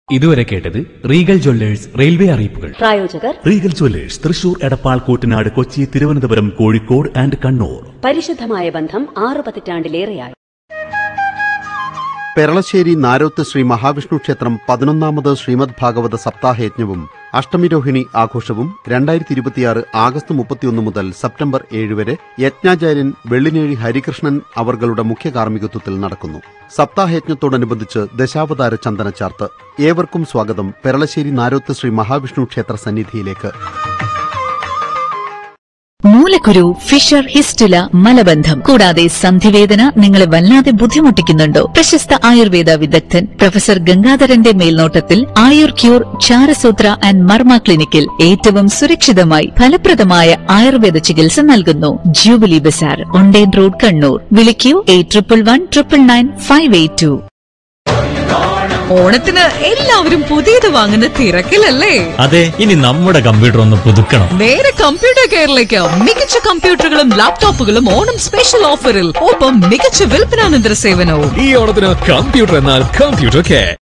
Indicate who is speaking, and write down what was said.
Speaker 1: ഇതുവരെ കേട്ടത് Regal Jewellers railway അറിയിപ്പുകൾ.
Speaker 2: പ്രായോജകർ
Speaker 3: Regal Jewellers Thrissur, Edappal, Koottanad, Kochi, Thiruvananthapuram, Kozhikode and Kannur.
Speaker 2: പരിശുദ്ധമായ ബന്ധം 6 പതിറ്റാണ്ടിലേറെയായി.
Speaker 4: പെരളശ്ശേരി നാരോത്ത് ശ്രീ മഹാവിഷ്ണു ക്ഷേത്രം 11ാമത് ശ്രീമദ് ഭാഗവത സപ്താഹയജ്ഞവും അഷ്ടമിരോഹിണി ആഘോഷവും 2026 ആഗസ്റ്റ് 31 മുതൽ സെപ്റ്റംബർ 7 വരെ യജ്ഞാചാര്യൻ വെള്ളിനേഴി ഹരികൃഷ്ണൻ അവർകളുടെ മുഖ്യ കാർമ്മികത്വത്തിൽ നടക്കുന്നു. സപ്താഹയജ്ഞത്തോടനുബന്ധിച്ച് ദശാവതാര ചന്ദനച്ചാർത്ത്. ഏവർക്കും സ്വാഗതം പെരളശ്ശേരി നാരോത്ത് ശ്രീ മഹാവിഷ്ണു ക്ഷേത്ര സന്നിധിയിലേക്ക്.
Speaker 5: മൂലക്കുരു, ഫിഷർ, ഹിസ്റ്റുല, മലബന്ധം കൂടാതെ സന്ധിവേദന നിങ്ങളെ വല്ലാതെ ബുദ്ധിമുട്ടിക്കുന്നുണ്ടോ? പ്രശസ്ത ആയുർവേദ വിദഗ്ധൻ പ്രൊഫസർ ഗംഗാധരന്റെ മേൽനോട്ടത്തിൽ ആയുർ ക്യൂർ ചാരസൂത്ര ആൻഡ് മർമ്മ ക്ലിനിക്കിൽ ഏറ്റവും സുരക്ഷിതമായി ഫലപ്രദമായ ആയുർവേദ ചികിത്സ നൽകുന്നു. Jubilee Bazar, ഒണ്ടേൻ road, Kannur. വിളിക്കൂ 8111999582.
Speaker 6: ഓണത്തിന് എല്ലാവരും പുതിയത് വാങ്ങുന്ന തിരക്കിലല്ലേ?
Speaker 7: അതെ, ഇനി നമ്മുടെ കമ്പ്യൂട്ടർ ഒന്ന് പുതുക്കണം.
Speaker 6: നേരെ കമ്പ്യൂട്ടർ കെയറിലേക്ക്. മികച്ച കമ്പ്യൂട്ടറുകളും ലാപ്ടോപ്പുകളും ഓണം സ്പെഷ്യൽ ഓഫറിൽ, ഒപ്പം മികച്ച വിൽപ്പനാനന്തര സേവനവും.
Speaker 7: ഈ ഓണത്തിന് കമ്പ്യൂട്ടർ എന്നാൽ കമ്പ്യൂട്ടർ കെയർ.